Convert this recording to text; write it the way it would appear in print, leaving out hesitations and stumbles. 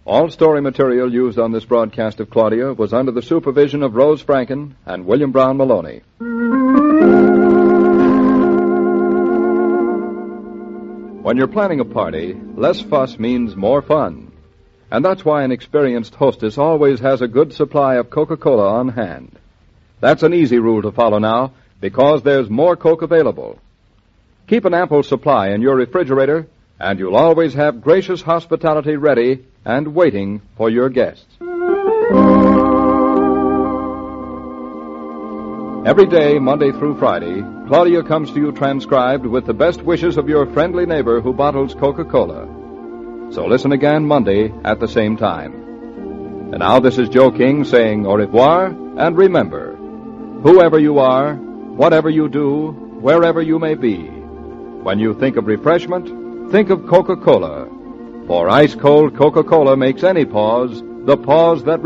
All story material used on this broadcast of Claudia was under the supervision of Rose Franken and William Brown Maloney. When you're planning a party, less fuss means more fun. And that's why an experienced hostess always has a good supply of Coca-Cola on hand. That's an easy rule to follow now, because there's more Coke available. Keep an ample supply in your refrigerator, and you'll always have gracious hospitality ready and waiting for your guests. Every day, Monday through Friday, Claudia comes to you transcribed with the best wishes of your friendly neighbor who bottles Coca-Cola. So listen again Monday at the same time. And now this is Joe King saying au revoir, and remember, whoever you are, whatever you do, wherever you may be, when you think of refreshment, think of Coca-Cola. For ice-cold Coca-Cola makes any pause the pause that